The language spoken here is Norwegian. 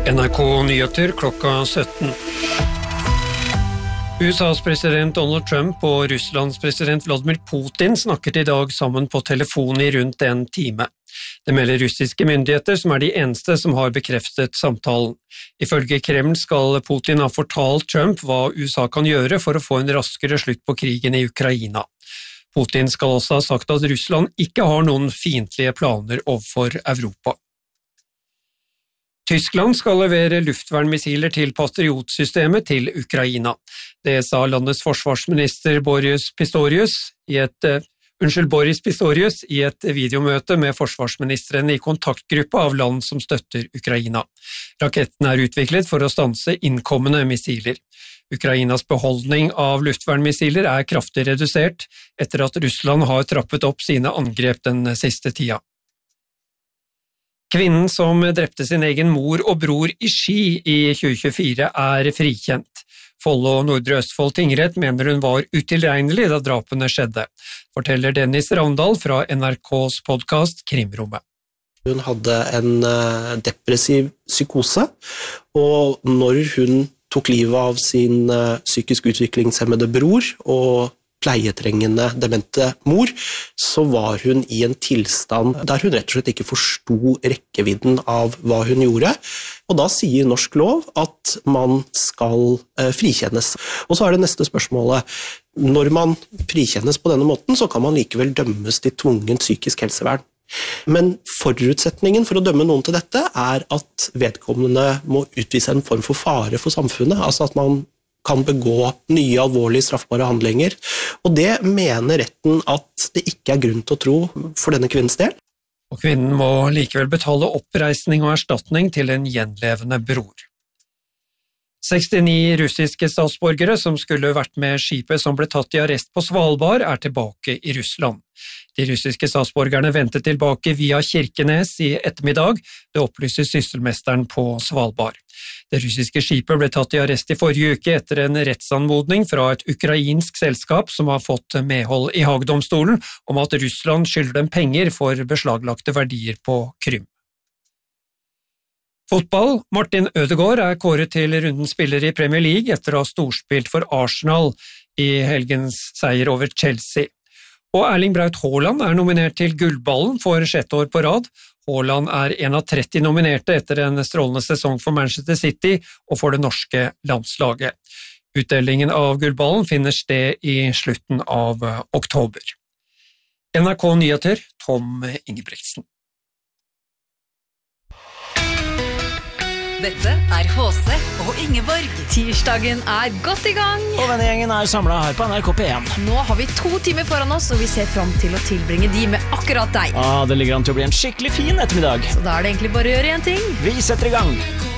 NRK Nyheter klokka 17. USAs president Donald Trump og Russlands president Vladimir Putin snakket i dag sammen på telefon i rundt en time. Det melder russiske myndigheter, som er de eneste som har bekreftet samtalen. Ifølge Kreml skal Putin ha fortalt Trump hva USA kan gjøre for å få en raskere slutt på krigen i Ukraina. Putin skal også ha sagt at Russland ikke har noen fiendtlige planer overfor Europa. Tyskland skal levere luftvernmissiler til Patriot-systemet til Ukraina. Det sa landets forsvarsminister Boris Pistorius i et videomøte med forsvarsministeren i kontaktgruppa av land som støtter Ukraina. Rakettene er utviklet for å stanse innkommende missiler. Ukrainas beholdning av luftvernmissiler er kraftig redusert etter at Russland har trappet opp sine angrep den siste tida. Kvinnen som drepte sin egen mor og bror i Ski i 2024 er frikjent. Follo og Nordre Østfold tingrett mener hun var utilregnelig da drapene skjedde, forteller Dennis Ravndal fra NRKs podcast Krimrommet. Hun hadde en depressiv psykose, og når hun tok livet av sin psykisk utviklingshemmede bror og pleietrengende demente mor, så var hun i en tilstand der hun rett og slett ikke forstod rekkevidden av hva hun gjorde, og da sier norsk lov at man skal frikjennes. Og så er det neste spørsmålet, når man frikjennes på denne måten, så kan man likevel dømmes til tvungent psykisk helsevern. Men forutsetningen for å dømme noen til dette er at vedkommende må utvise en form for fare for samfunnet, altså at man kan begå nye alvorlige straffbare handlinger, og det mener retten at det ikke er grunn til å tro for denne kvinnens del. Og kvinnen må likevel betale oppreisning og erstatning til en gjenlevende bror. 69 russiske statsborgere som skulle vært med skipet som ble tatt i arrest på Svalbard er tilbake i Russland. De russiske statsborgerne ventet tilbake via Kirkenes i ettermiddag, det opplyser sysselmesteren på Svalbard. Det russiske skipet ble tatt i arrest i forrige uke etter en rettsanmodning fra et ukrainsk selskap som har fått medhold i Haagdomstolen om at Russland skylder dem penger for beslaglagte verdier på Krym. Fotball. Martin Ødegaard er kåret til rundens spiller i Premier League etter å ha storspilt for Arsenal i helgens seier over Chelsea. Og Erling Braut Haaland er nominert til Gullballen for 6. år på rad. Haaland er en av 30 nominerte etter en strålende sesong for Manchester City og for det norske landslaget. Utdelingen av Gullballen finner sted i slutten av oktober. NRK Nyheter, Tom Ingebrigtsen. Dette er HC og Ingeborg. Tirsdagen er godt i gang. Og vennegjengen er samlet her på NRK P1. Nå har vi 2 timer foran oss, og vi ser frem til å tilbringe de med akkurat deg. Det ligger an til å bli en skikkelig fin ettermiddag. Så da er det egentlig bare å gjøre en ting. Vi setter i gang.